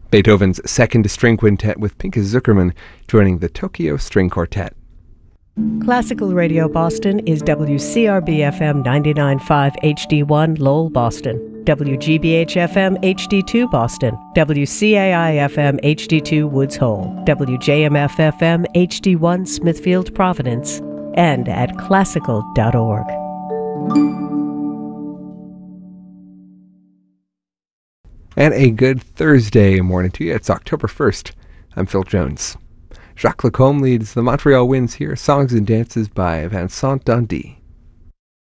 Beethoven's Second String Quintet with Pinchas Zuckerman joining the Tokyo String Quartet. Classical Radio Boston is WCRB-FM 99.5 HD1 Lowell, Boston, WGBH-FM HD2 Boston, WCAI-FM HD2 Woods Hole, WJMF-FM HD1 Smithfield, Providence, and at classical.org. And a good Thursday morning to you. It's October 1st. I'm Phil Jones. Jacques Lacombe leads the Montreal Winds here, Songs and Dances by Vincent Dundee.